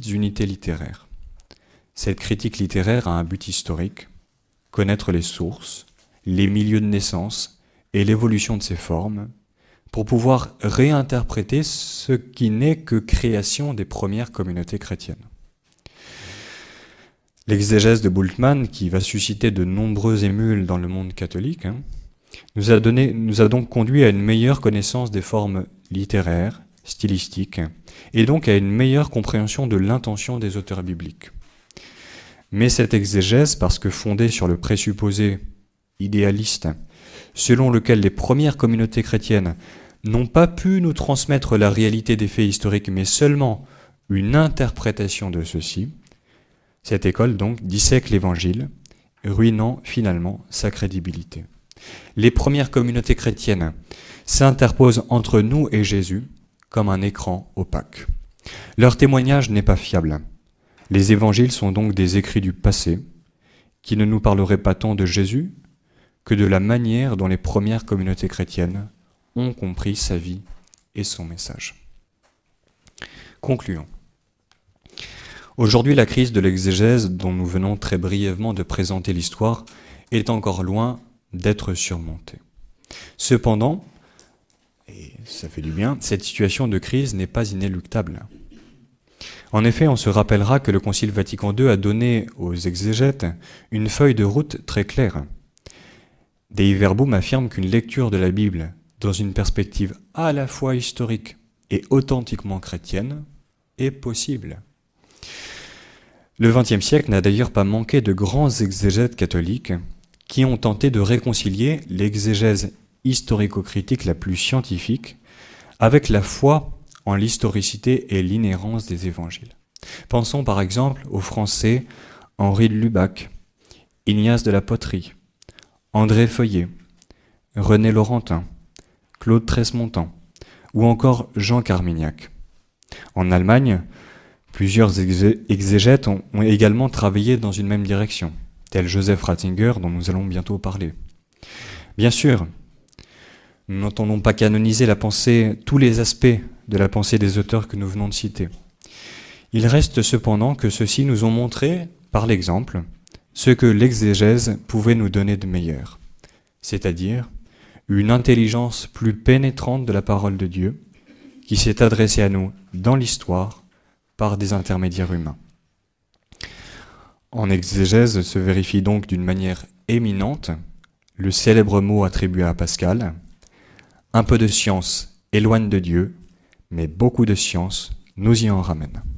petites unités littéraires. Cette critique littéraire a un but historique, connaître les sources, les milieux de naissance et l'évolution de ces formes, pour pouvoir réinterpréter ce qui n'est que création des premières communautés chrétiennes. L'exégèse de Bultmann, qui va susciter de nombreux émules dans le monde catholique, nous a donc conduit à une meilleure connaissance des formes littéraires, stylistiques, et donc à une meilleure compréhension de l'intention des auteurs bibliques. Mais cette exégèse, parce que fondée sur le présupposé idéaliste, selon lequel les premières communautés chrétiennes n'ont pas pu nous transmettre la réalité des faits historiques, mais seulement une interprétation de ceux-ci, cette école donc dissèque l'Évangile, ruinant finalement sa crédibilité. Les premières communautés chrétiennes s'interposent entre nous et Jésus comme un écran opaque. Leur témoignage n'est pas fiable. Les évangiles sont donc des écrits du passé qui ne nous parleraient pas tant de Jésus que de la manière dont les premières communautés chrétiennes ont compris sa vie et son message. Concluons. Aujourd'hui, la crise de l'exégèse dont nous venons très brièvement de présenter l'histoire est encore loin d'être surmontée. Cependant, et ça fait du bien, cette situation de crise n'est pas inéluctable. En effet, on se rappellera que le Concile Vatican II a donné aux exégètes une feuille de route très claire. Dei Verbum affirme qu'une lecture de la Bible dans une perspective à la fois historique et authentiquement chrétienne est possible. Le XXe siècle n'a d'ailleurs pas manqué de grands exégètes catholiques qui ont tenté de réconcilier l'exégèse historico-critique la plus scientifique avec la foi en l'historicité et l'inhérence des évangiles. Pensons par exemple aux Français Henri de Lubac, Ignace de la Poterie, André Feuillet, René Laurentin, Claude Tresmontant ou encore Jean Carmignac. En Allemagne, plusieurs exégètes ont également travaillé dans une même direction, tel Joseph Ratzinger dont nous allons bientôt parler. Bien sûr, nous n'entendons pas canoniser tous les aspects de la pensée des auteurs que nous venons de citer. Il reste cependant que ceux-ci nous ont montré, par l'exemple, ce que l'exégèse pouvait nous donner de meilleur, c'est-à-dire une intelligence plus pénétrante de la parole de Dieu qui s'est adressée à nous dans l'histoire par des intermédiaires humains. En exégèse se vérifie donc d'une manière éminente le célèbre mot attribué à Pascal: un peu de science éloigne de Dieu, mais beaucoup de science nous y en ramène.